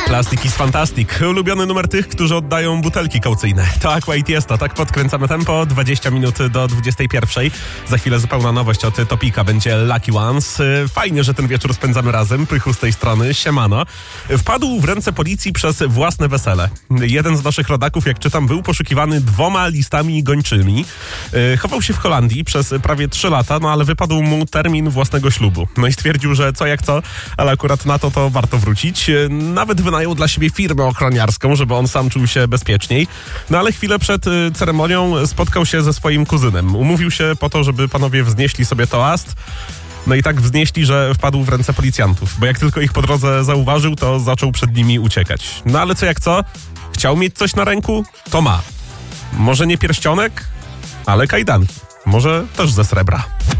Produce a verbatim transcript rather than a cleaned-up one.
Plastic is fantastic. Ulubiony numer tych, którzy oddają butelki kaucyjne. To Aqua i Tiesto. Tak podkręcamy tempo. dwadzieścia minut do dwudziestej pierwszej. Za chwilę zupełna nowość od Topika. Będzie Lucky Ones. Fajnie, że ten wieczór spędzamy razem. Pychu z tej strony. Siemano. Wpadł w ręce policji przez własne wesele. Jeden z naszych rodaków, jak czytam, był poszukiwany dwoma listami gończymi. Chował się w Holandii przez prawie trzy lata, no ale wypadł mu termin własnego ślubu. No i stwierdził, że co jak co, ale akurat na to to warto wrócić. Nawet wynajął dla siebie firmę ochroniarską, żeby on sam czuł się bezpieczniej. No ale chwilę przed y, ceremonią spotkał się ze swoim kuzynem. Umówił się po to, żeby panowie wznieśli sobie toast. No i tak wznieśli, że wpadł w ręce policjantów. Bo jak tylko ich po drodze zauważył, to zaczął przed nimi uciekać. No ale co jak co? Chciał mieć coś na ręku? To ma. Może nie pierścionek, ale kajdanki. Może też ze srebra.